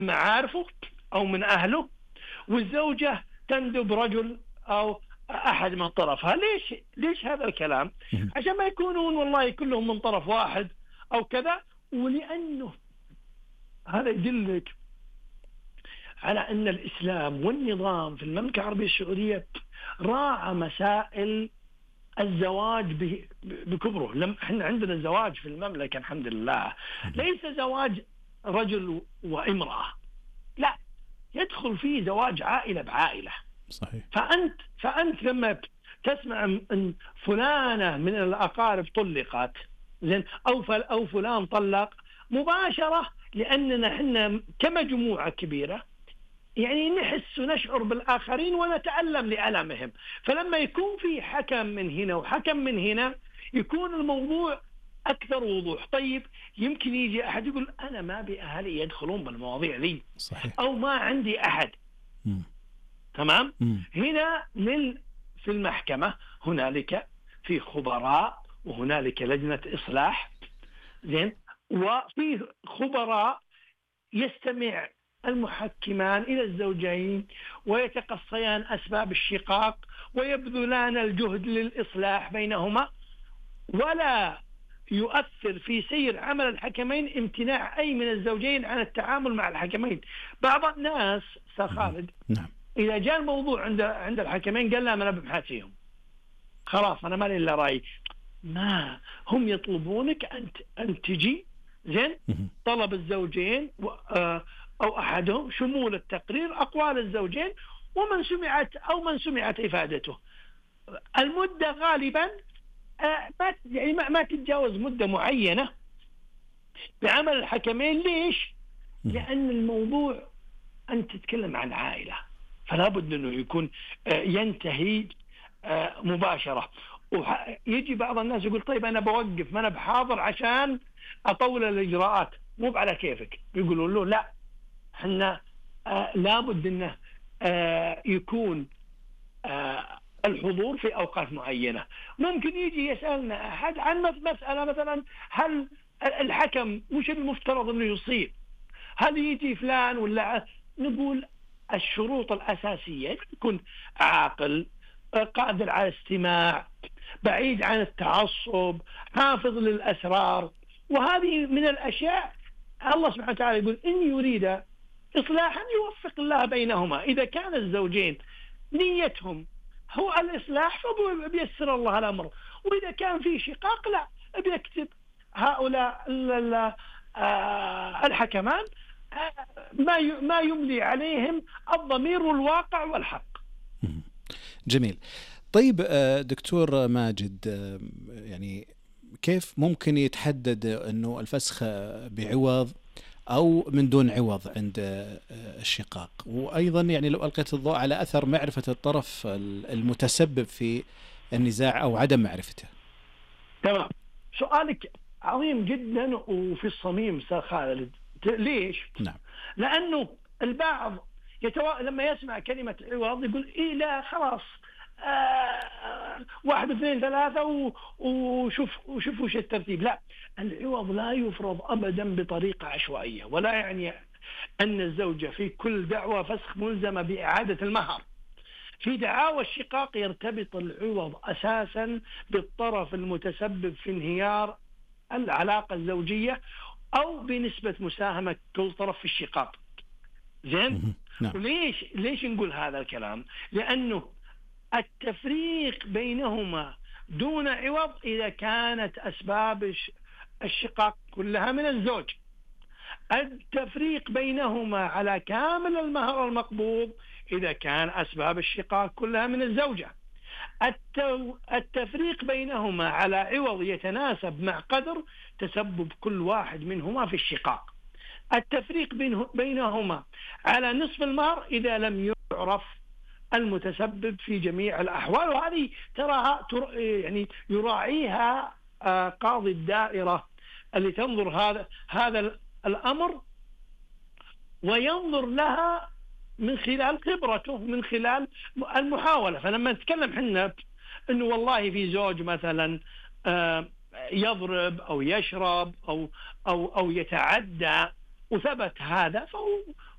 معارفه أو من أهله، والزوجة تندب رجل أو أحد من طرفها. ليش هذا الكلام؟ مهم. عشان ما يكونون والله كلهم من طرف واحد أو كذا. ولأنه هذا يدلك على أن الإسلام والنظام في المملكة العربية السعودية راعى مسائل الزواج بكبره. احنا عندنا الزواج في المملكة الحمد لله ليس زواج رجل وامرأة، لا، يدخل فيه زواج عائلة بعائلة. صحيح. فأنت لما تسمع أن فلانة من الأقارب طلقت، زين، أو فلان طلق مباشرة، لأننا احنا كمجموعة كبيرة يعني نحس ونشعر بالآخرين ونتألم لألمهم. فلما يكون في حكم من هنا وحكم من هنا يكون الموضوع أكثر وضوح. طيب يمكن يجي أحد يقول أنا ما بأهلي يدخلون بالمواضيع ذي، صحيح. أو ما عندي أحد. مم. تمام. مم. هنا في المحكمة هنالك في خبراء وهنالك لجنة إصلاح، زين، وفي خبراء يستمع المحكمان إلى الزوجين ويتقصيان أسباب الشقاق ويبذلان الجهد للإصلاح بينهما، ولا يؤثر في سير عمل الحكمين امتناع أي من الزوجين عن التعامل مع الحكمين. بعض الناس خالد نعم. إذا جاء الموضوع عند الحكمين قال لا أنا بمحاسيهم، خلاص أنا مالي إلا رأي. ما هم يطلبونك أن تجي، زين، طلب الزوجين أو أحدهم شمول التقرير أقوال الزوجين ومن سمعت إفادته. المدة غالبا ما تتجاوز مدة معينة بعمل الحكمين. ليش؟ لأن الموضوع أنت تتكلم عن عائلة، فلا بد أنه يكون ينتهي مباشرة. ويجي بعض الناس يقول طيب أنا بوقف، ما أنا بحاضر عشان أطول الإجراءات. مو على كيفك. يقولوا له لا، حنا لابد أنه يكون الحضور في أوقات معينة. ممكن يجي يسألنا أحد عن مسألة مثلا، هل الحكم وش المفترض أنه يصير؟ هل يجي فلان ولا؟ نقول الشروط الأساسية يكون عاقل، قادر على الاستماع، بعيد عن التعصب، حافظ للأسرار. وهذه من الأشياء الله سبحانه وتعالى يقول إن يريد إصلاحا يوفق الله بينهما. إذا كان الزوجين نيتهم هو الإصلاح فبيسر الله الأمر، وإذا كان في شقاق لا بيكتب هؤلاء الحكمان ما يملي عليهم الضمير والواقع والحق. جميل. طيب دكتور ماجد، يعني كيف ممكن يتحدد أنه الفسخ بعوض أو من دون عوض عند الشقاق؟ وأيضا يعني لو ألقيت الضوء على أثر معرفة الطرف المتسبب في النزاع أو عدم معرفته. تمام، سؤالك عظيم جدا وفي الصميم أستاذ خالد. ليش؟ نعم. لأنه البعض لما يسمع كلمة عوض يقول إيه لا خلاص 1 2 3 وشوف وش الترتيب. لا، العوض لا يفرض أبدا بطريقة عشوائية، ولا يعني أن الزوجة في كل دعوة فسخ ملزمة بإعادة المهر. في دعاوى الشقاق يرتبط العوض أساسا بالطرف المتسبب في انهيار العلاقة الزوجية أو بنسبة مساهمة كل طرف في الشقاق. زين؟ نعم. ليش نقول هذا الكلام؟ لأنه التفريق بينهما دون عوض إذا كانت أسباب الشقاق كلها من الزوج. التفريق بينهما على كامل المهر المقبوض إذا كان أسباب الشقاق كلها من الزوجة. التفريق بينهما على عوض يتناسب مع قدر تسبب كل واحد منهما في الشقاق. التفريق بينهما على نصف المهر إذا لم يعرف المتسبب في جميع الأحوال. وهذه تراها يعني يراعيها قاضي الدائرة اللي تنظر هذا الأمر وينظر لها من خلال خبرته، من خلال المحاولة. فلما نتكلم حنا إنه والله في زوج مثلا يضرب أو يشرب أو يتعدى وثبت هذا،